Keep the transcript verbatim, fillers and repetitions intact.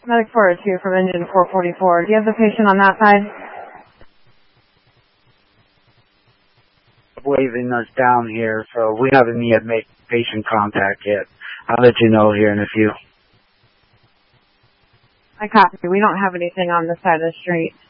Medic four oh two from engine four forty-four. Do you have the patient on that side? Waving us down here, so we haven't yet made patient contact yet. I'll let you know here in a few. I copy. We don't have anything on this side of the street.